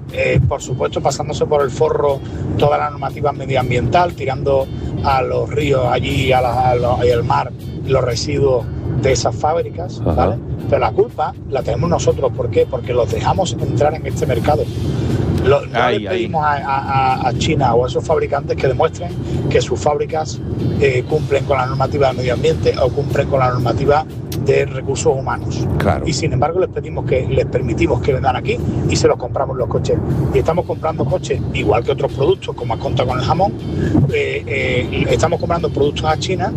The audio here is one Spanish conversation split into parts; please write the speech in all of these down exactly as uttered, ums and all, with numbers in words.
eh, por supuesto pasándose por el forro toda la normativa medioambiental, tirando a los ríos allí a la, a los, y al mar los residuos de esas fábricas, ¿vale? Pero la culpa la tenemos nosotros. ¿Por qué? Porque los dejamos entrar en este mercado. Lo, no ay, le pedimos a, a, a China o a esos fabricantes que demuestren que sus fábricas eh, cumplen con la normativa del medio ambiente o cumplen con la normativa de recursos humanos. Claro. Y sin embargo les pedimos que les permitimos que vengan aquí y se los compramos los coches. Y estamos comprando coches igual que otros productos, como has contado con el jamón. Eh, eh, estamos comprando productos a China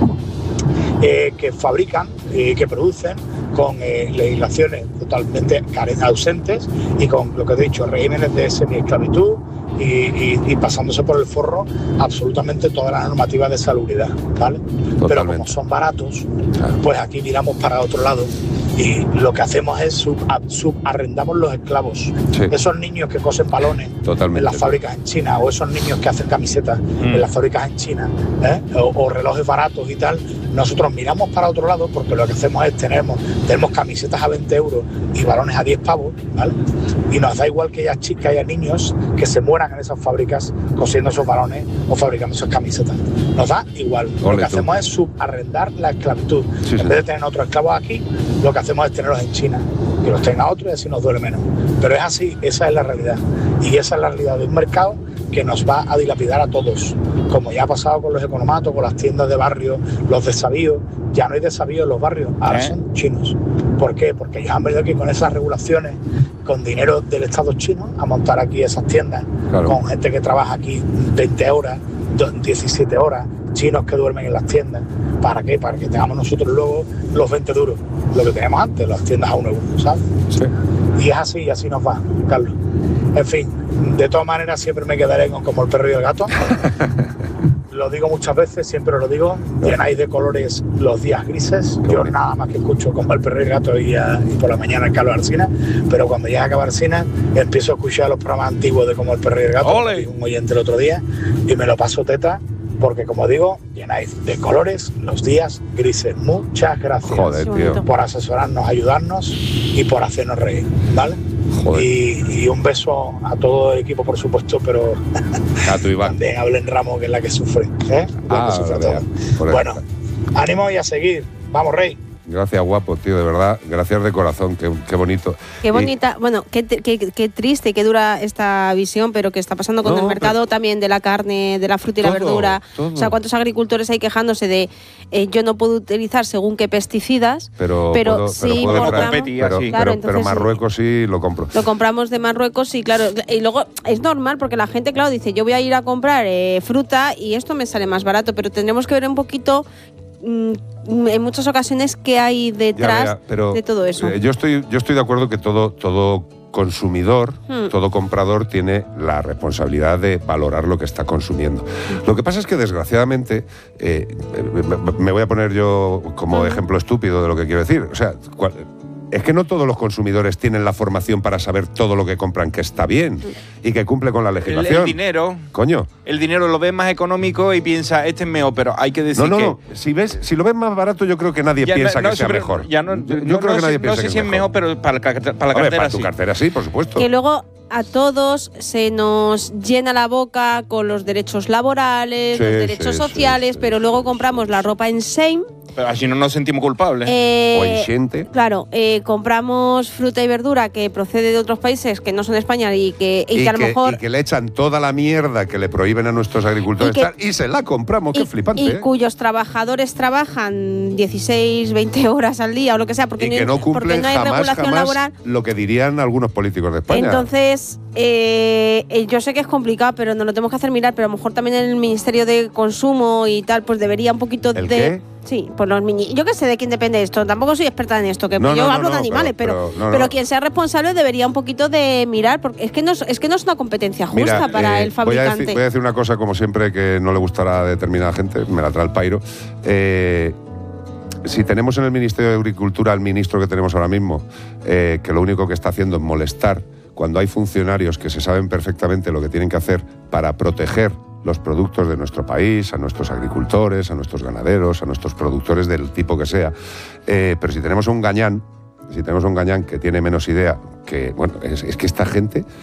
eh, que fabrican, eh, que producen con eh, legislaciones totalmente ausentes y con lo que he dicho, regímenes de semi-esclavitud y, y, y pasándose por el forro absolutamente toda la normativa de salubridad, ¿vale? Totalmente. Pero como son baratos, pues aquí miramos para otro lado y lo que hacemos es sub, subarrendamos los esclavos. Sí. Esos niños que cosen balones Totalmente. en las fábricas en China, o esos niños que hacen camisetas mm. en las fábricas en China, ¿eh? o, o relojes baratos y tal. Nosotros miramos para otro lado porque lo que hacemos es tenemos, tenemos camisetas a veinte euros y balones a diez pavos, ¿vale? Y nos da igual que haya chicas, que haya niños que se mueran en esas fábricas cosiendo esos balones o fabricando esas camisetas. Nos da igual. Ole, lo que tú. hacemos es subarrendar la esclavitud. Sí, en sí. vez de tener otros esclavos aquí, lo que hacemos es tenerlos en China, que los tenga otros y así nos duele menos. Pero es así, esa es la realidad. Y esa es la realidad de un mercado que nos va a dilapidar a todos, como ya ha pasado con los economatos, con las tiendas de barrio, los desavíos. Ya no hay desavíos en los barrios, ahora ¿Eh? son chinos. ¿Por qué? Porque ellos han venido aquí con esas regulaciones, con dinero del Estado chino, a montar aquí esas tiendas, claro. con gente que trabaja aquí veinte horas, diecisiete horas, chinos que duermen en las tiendas. ¿Para qué? Para que tengamos nosotros luego los veinte duros, lo que teníamos antes, las tiendas a un euro, ¿sabes? Sí. Y es así, y así nos va, Carlos. En fin, de todas maneras siempre me quedaré con como el perro y el gato. Lo digo muchas veces, siempre lo digo, llenáis de colores los días grises. Qué Yo bonito. Nada más que escucho como el perro y el gato y, a, y por la mañana el Carlos Alsina, pero cuando llega a acabar Alsina empiezo a escuchar los programas antiguos de como el perro y el gato, un oyente el otro día, y me lo paso teta, porque como digo, llenáis de colores los días grises. Muchas gracias. Joder, tío. Por asesorarnos, ayudarnos y por hacernos reír, ¿vale? Y, y un beso a todo el equipo, por supuesto, pero a tu Iván. también a Belén Ramos, que es la que sufre, ¿eh? La ah, que sufre todo. Bueno, ánimo y a seguir. Vamos, Rey. Gracias, guapo, tío, de verdad. Gracias de corazón, qué, qué bonito. Qué bonita, y... bueno, qué, qué, qué triste y qué dura esta visión, pero que está pasando con no, el mercado pero... también de la carne, de la fruta y todo, la verdura. Todo. O sea, cuántos agricultores hay quejándose de eh, yo no puedo utilizar según qué pesticidas, pero, pero puedo, sí pero compramos, competir, pero, sí. claro, pero, pero Marruecos sí lo compro. Lo compramos de Marruecos, y claro, y luego es normal porque la gente, claro, dice yo voy a ir a comprar eh, fruta y esto me sale más barato, pero tendremos que ver un poquito en muchas ocasiones qué hay detrás ya, ya, pero, de todo eso. Eh, yo estoy yo estoy de acuerdo que todo todo consumidor, hmm. todo comprador tiene la responsabilidad de valorar lo que está consumiendo. Hmm. Lo que pasa es que desgraciadamente eh, me voy a poner yo como hmm. ejemplo estúpido de lo que quiero decir. O sea, cual, es que no todos los consumidores tienen la formación para saber todo lo que compran que está bien y que cumple con la legislación. El, el dinero. Coño. El dinero lo ves más económico y piensa, este es mejor, pero hay que decir no, no, que... No, si ves, si lo ves más barato, yo creo que nadie ya piensa no, que sea pero, mejor. Ya no, yo, yo no, creo no que nadie sé, piensa no sé que si es mejor, pero para, para la Hombre, cartera para tu sí. cartera sí, por supuesto. Que luego a todos se nos llena la boca con los derechos laborales, sí, los derechos sí, sociales, sí, sí, pero luego compramos la ropa en Shein. Pero así no nos sentimos culpables. Eh, o en Xente. Claro, eh, compramos fruta y verdura que procede de otros países que no son de España y que, y y que a lo que, mejor... Y que le echan toda la mierda que le prohíben a nuestros agricultores y, que, y se la compramos, y, qué flipante. Y ¿eh? cuyos trabajadores trabajan dieciséis, veinte horas al día o lo que sea, porque, y que no, no cumplen porque no hay jamás, regulación jamás laboral. Lo que dirían algunos políticos de España. Entonces, eh, yo sé que es complicado, pero nos lo tenemos que hacer mirar, pero a lo mejor también el Ministerio de Consumo y tal, pues debería un poquito ¿El de... qué? Sí, pues los mini... Yo que sé de quién depende esto, tampoco soy experta en esto, que no, yo no, hablo no, de animales, pero, pero, pero, no, pero no. quien sea responsable debería un poquito de mirar, porque es que no, es que no es una competencia justa. Mira, para eh, el fabricante. Voy a, decir, voy a decir una cosa, como siempre, que no le gustará a determinada gente, me la trae el pairo. Eh, si tenemos en el Ministerio de Agricultura al ministro que tenemos ahora mismo, eh, que lo único que está haciendo es molestar, cuando hay funcionarios que se saben perfectamente lo que tienen que hacer para proteger los productos de nuestro país, a nuestros agricultores, a nuestros ganaderos, a nuestros productores del tipo que sea. Eh, pero si tenemos un gañán, si tenemos un gañán que tiene menos idea, que bueno, es, es que esta gente